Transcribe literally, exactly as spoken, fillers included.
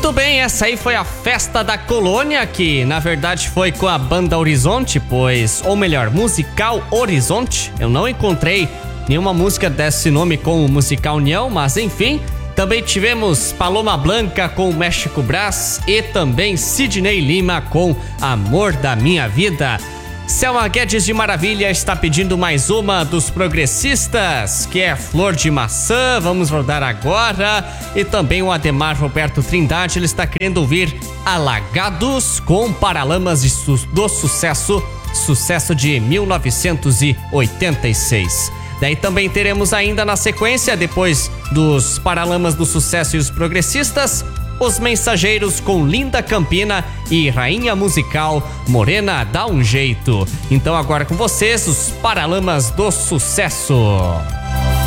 Muito bem, essa aí foi a Festa da Colônia, que na verdade foi com a banda Horizonte, pois, ou melhor, Musical Horizonte. Eu não encontrei nenhuma música desse nome com o Musical União, mas enfim. Também tivemos Paloma Blanca com México Brás e também Sidney Lima com Amor da Minha Vida. Selma Guedes de Maravilha está pedindo mais uma dos progressistas, que é Flor de Maçã. Vamos rodar agora. E também o Ademar Roberto Trindade, ele está querendo ouvir Alagados com Paralamas de su- do Sucesso, sucesso de mil novecentos e oitenta e seis. Daí também teremos ainda na sequência, depois dos Paralamas do Sucesso e os progressistas, Os Mensageiros com Linda Campina e Rainha Musical Morena Dá um Jeito. Então agora com vocês, os Paralamas do Sucesso.